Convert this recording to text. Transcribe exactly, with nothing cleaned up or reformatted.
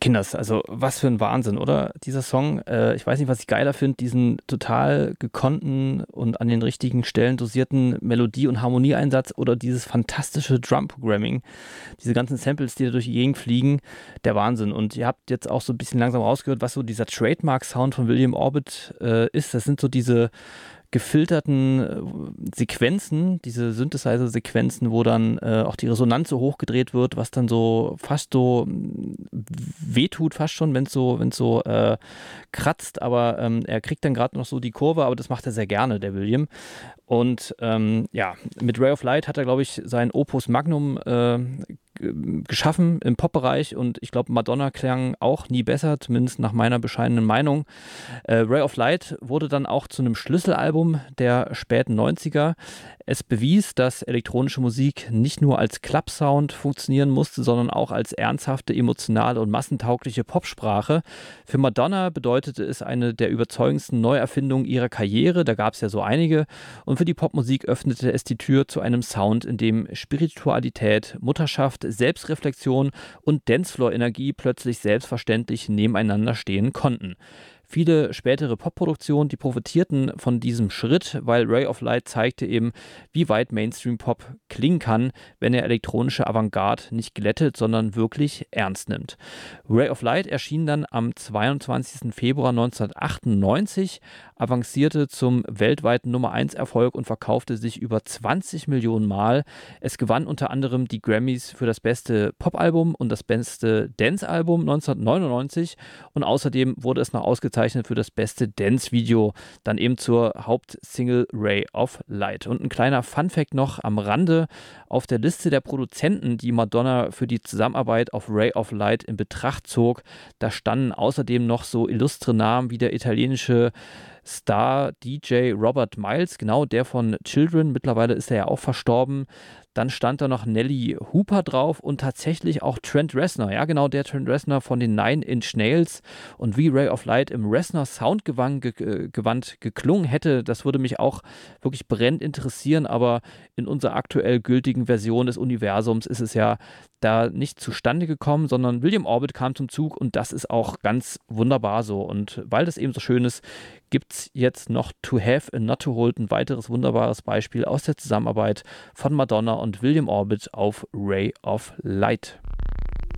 Kinders, also was für ein Wahnsinn, oder? Dieser Song, äh, ich weiß nicht, was ich geiler finde, diesen total gekonnten und an den richtigen Stellen dosierten Melodie- und Harmonieeinsatz oder dieses fantastische Drum-Programming. Diese ganzen Samples, die da durch die Gegend fliegen, der Wahnsinn. Und ihr habt jetzt auch so ein bisschen langsam rausgehört, was so dieser Trademark-Sound von William Orbit äh, ist. Das sind so diese gefilterten äh, Sequenzen, diese Synthesizer-Sequenzen, wo dann äh, auch die Resonanz so hochgedreht wird, was dann so fast so mh, wehtut, fast schon, wenn es so, wenn's so äh, kratzt, aber ähm, er kriegt dann gerade noch so die Kurve, aber das macht er sehr gerne, der William. Und ähm, ja, mit Ray of Light hat er, glaube ich, sein Opus Magnum äh, g- geschaffen im Pop-Bereich und ich glaube, Madonna klang auch nie besser, zumindest nach meiner bescheidenen Meinung. Äh, Ray of Light wurde dann auch zu einem Schlüsselalbum der späten neunziger. Es bewies, dass elektronische Musik nicht nur als Club-Sound funktionieren musste, sondern auch als ernsthafte, emotionale und massentaugliche Popsprache. Für Madonna bedeutete es eine der überzeugendsten Neuerfindungen ihrer Karriere, da gab es ja so einige, und für die Popmusik öffnete es die Tür zu einem Sound, in dem Spiritualität, Mutterschaft, Selbstreflexion und Dancefloor-Energie plötzlich selbstverständlich nebeneinander stehen konnten. Viele spätere Popproduktionen, die profitierten von diesem Schritt, weil Ray of Light zeigte eben, wie weit Mainstream-Pop klingen kann, wenn er elektronische Avantgarde nicht glättet, sondern wirklich ernst nimmt. Ray of Light erschien dann am zweiundzwanzigsten Februar neunzehnhundertachtundneunzig, avancierte zum weltweiten Nummer eins Erfolg und verkaufte sich über zwanzig Millionen Mal. Es gewann unter anderem die Grammys für das beste Popalbum und das beste Dance-Album neunzehnhundertneunundneunzig und außerdem wurde es noch ausgezeichnet für das beste Dance-Video, dann eben zur Hauptsingle Ray of Light. Und ein kleiner Funfact noch am Rande: Auf der Liste der Produzenten, die Madonna für die Zusammenarbeit auf Ray of Light in Betracht zog, da standen außerdem noch so illustre Namen wie der italienische Star-D J Robert Miles, genau der von Children, mittlerweile ist er ja auch verstorben. Dann stand da noch Nelly Hooper drauf und tatsächlich auch Trent Reznor, ja genau, der Trent Reznor von den Nine Inch Nails. Und wie Ray of Light im Reznor Soundgewand ge Gewand geklungen hätte, das würde mich auch wirklich brennend interessieren, aber in unserer aktuell gültigen Version des Universums ist es ja da nicht zustande gekommen, sondern William Orbit kam zum Zug und das ist auch ganz wunderbar so. Und weil das eben so schön ist, gibt es jetzt noch To Have and Not to Hold, ein weiteres wunderbares Beispiel aus der Zusammenarbeit von Madonna und William Orbit auf Ray of Light.